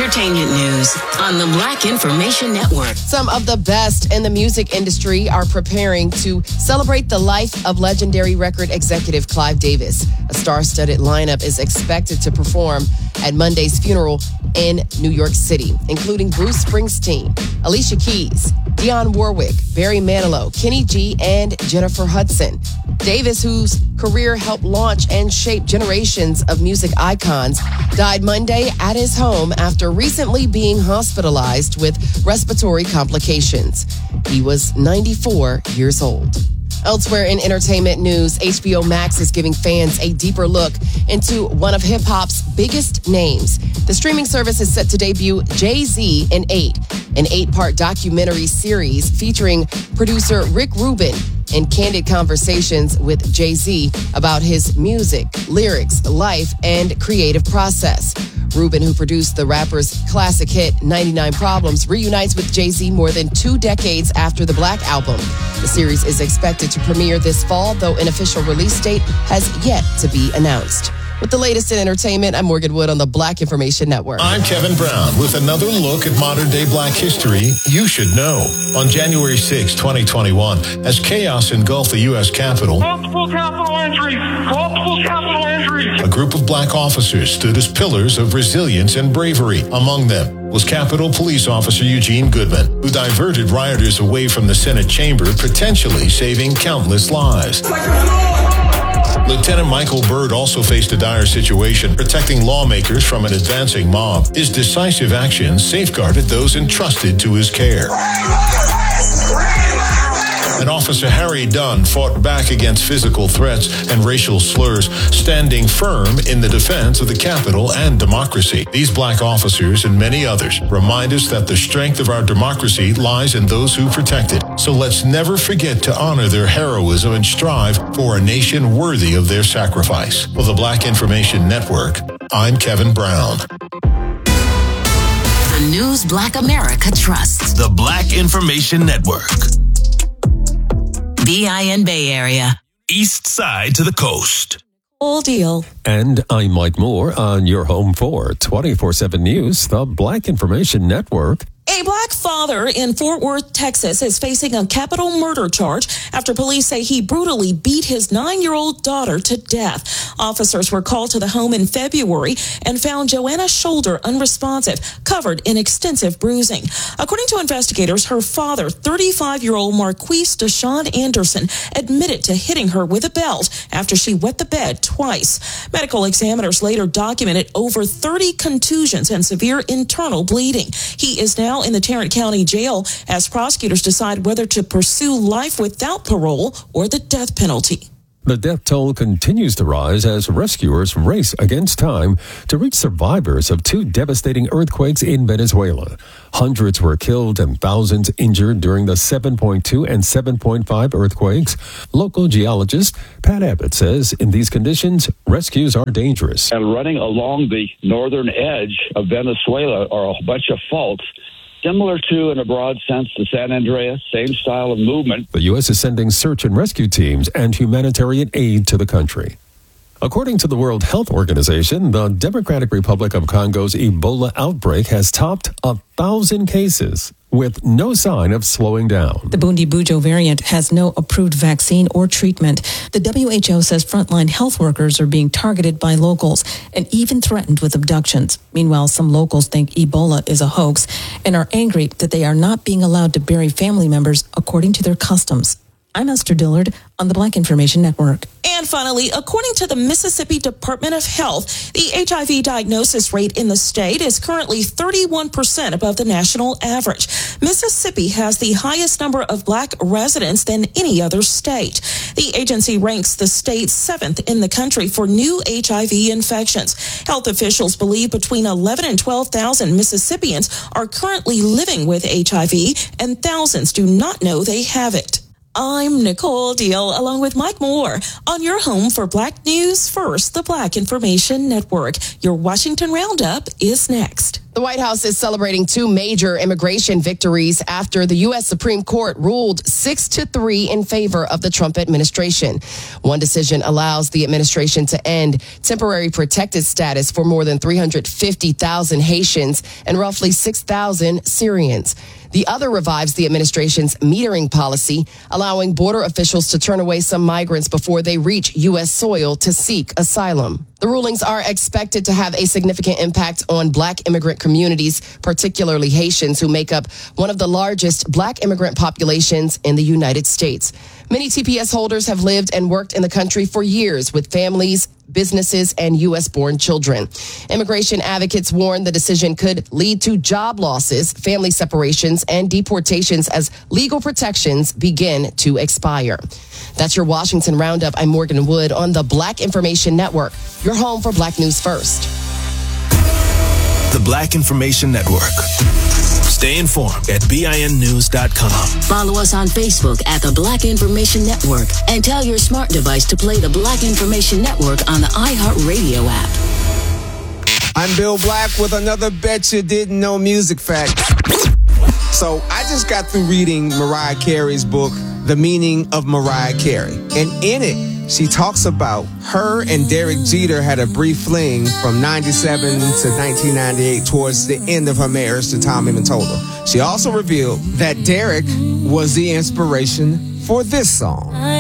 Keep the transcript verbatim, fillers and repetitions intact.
entertainment news on the Black Information Network. Some of the best in the music industry are preparing to celebrate the life of legendary record executive Clive Davis. A star-studded lineup is expected to perform at Monday's funeral in New York City, including Bruce Springsteen, Alicia Keys, Dionne Warwick, Barry Manilow, Kenny G, and Jennifer Hudson. Davis, whose career helped launch and shape generations of music icons, died Monday at his home after recently being hospitalized with respiratory complications. He was ninety-four years old. Elsewhere in entertainment news, H B O Max is giving fans a deeper look into one of hip-hop's biggest names. The streaming service is set to debut Jay-Z in Eight, an eight-part documentary series featuring producer Rick Rubin in candid conversations with Jay-Z about his music, lyrics, life, and creative process. Rubin, who produced the rapper's classic hit ninety-nine Problems, reunites with Jay-Z more than two decades after the Black Album. The series is expected to premiere this fall, though an official release date has yet to be announced. With the latest in entertainment, I'm Morgan Wood on the Black Information Network. I'm Kevin Brown with another look at modern-day Black history you should know. On January sixth, twenty twenty-one, as chaos engulfed the U S Capitol, multiple capital injuries, multiple capital injuries. A group of Black officers stood as pillars of resilience and bravery. Among them was Capitol Police Officer Eugene Goodman, who diverted rioters away from the Senate chamber, potentially saving countless lives. Lieutenant Michael Byrd also faced a dire situation, protecting lawmakers from an advancing mob. His decisive actions safeguarded those entrusted to his care. And Officer Harry Dunn fought back against physical threats and racial slurs, standing firm in the defense of the Capitol and democracy. These Black officers and many others remind us that the strength of our democracy lies in those who protect it. So let's never forget to honor their heroism and strive for a nation worthy of their sacrifice. For the Black Information Network, I'm Kevin Brown. The news Black America trusts. The Black Information Network. B I N Bay Area. East side to the coast. All deal. And I'm Mike Moore on your home for twenty-four seven News, the Black Information Network. A Black father in Fort Worth, Texas is facing a capital murder charge after police say he brutally beat his nine-year-old daughter to death. Officers were called to the home in February and found Joanna's shoulder unresponsive, covered in extensive bruising. According to investigators, her father, thirty-five-year-old Marquise Deshawn Anderson, admitted to hitting her with a belt after she wet the bed twice. Medical examiners later documented over thirty contusions and severe internal bleeding. He is now in the Tarrant County Jail as prosecutors decide whether to pursue life without parole or the death penalty. The death toll continues to rise as rescuers race against time to reach survivors of two devastating earthquakes in Venezuela. Hundreds were killed and thousands injured during the seven point two and seven point five earthquakes. Local geologist Pat Abbott says in these conditions, rescues are dangerous. And running along the northern edge of Venezuela are a bunch of faults, similar to, in a broad sense, the San Andreas, same style of movement. The U S is sending search and rescue teams and humanitarian aid to the country. According to the World Health Organization, the Democratic Republic of Congo's Ebola outbreak has topped a thousand cases, with no sign of slowing down. The Bundibugyo variant has no approved vaccine or treatment. The W H O says frontline health workers are being targeted by locals and even threatened with abductions. Meanwhile, some locals think Ebola is a hoax and are angry that they are not being allowed to bury family members according to their customs. I'm Esther Dillard on the Black Information Network. And finally, according to the Mississippi Department of Health, the H I V diagnosis rate in the state is currently thirty-one percent above the national average. Mississippi has the highest number of Black residents than any other state. The agency ranks the state seventh in the country for new H I V infections. Health officials believe between eleven and twelve thousand Mississippians are currently living with H I V, and thousands do not know they have it. I'm Nicole Deal, along with Mike Moore, on your home for Black News First, the Black Information Network. Your Washington Roundup is next. The White House is celebrating two major immigration victories after the U S Supreme Court ruled six to three in favor of the Trump administration. One decision allows the administration to end temporary protected status for more than three hundred fifty thousand Haitians and roughly six thousand Syrians. The other revives the administration's metering policy, allowing border officials to turn away some migrants before they reach U S soil to seek asylum. The rulings are expected to have a significant impact on black immigrant communities, particularly Haitians, who make up one of the largest black immigrant populations in the United States. Many T P S holders have lived and worked in the country for years with families, businesses, and U S-born children. Immigration advocates warn the decision could lead to job losses, family separations, and deportations as legal protections begin to expire. That's your Washington Roundup. I'm Morgan Wood on the Black Information Network, your home for Black News First. The Black Information Network. Stay informed at B I N news dot com. Follow us on Facebook at the Black Information Network and tell your smart device to play the Black Information Network on the iHeartRadio app. I'm Bill Black with another Bet You Didn't Know music fact. So I just got through reading Mariah Carey's book, The Meaning of Mariah Carey. And in it, she talks about her and Derek Jeter had a brief fling from ninety-seven to nineteen ninety-eight towards the end of her marriage to Tommy Mottola. She also revealed that Derek was the inspiration for this song.